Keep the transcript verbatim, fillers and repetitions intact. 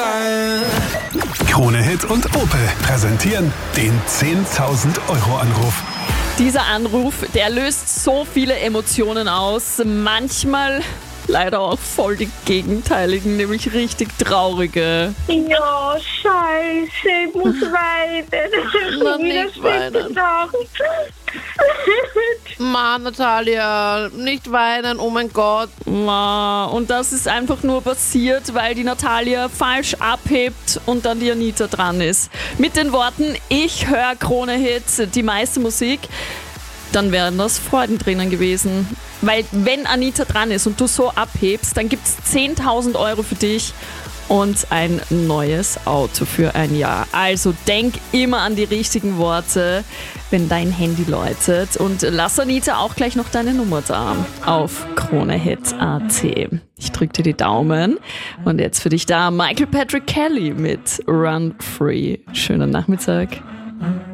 Fall. Krone Hit und Opel präsentieren den zehntausend Euro Anruf. Dieser Anruf, der löst so viele Emotionen aus. Manchmal leider auch voll die gegenteiligen, nämlich richtig traurige. Ja, scheiße, ich muss weinen. Na, nicht weinen. Ma, Natalia, nicht weinen, oh mein Gott. Ma, und das ist einfach nur passiert, weil die Natalia falsch abhebt und dann die Anita dran ist. Mit den Worten, ich höre Krone Hit, die meiste Musik, dann wären das Freudentränen gewesen. Weil wenn Anita dran ist und du so abhebst, dann gibt es zehntausend Euro für dich und ein neues Auto für ein Jahr. Also denk immer an die richtigen Worte, wenn dein Handy läutet. Und lass Anita auch gleich noch deine Nummer da auf kronehit punkt at. Ich drück dir die Daumen. Und jetzt für dich da Michael Patrick Kelly mit Run Free. Schönen Nachmittag.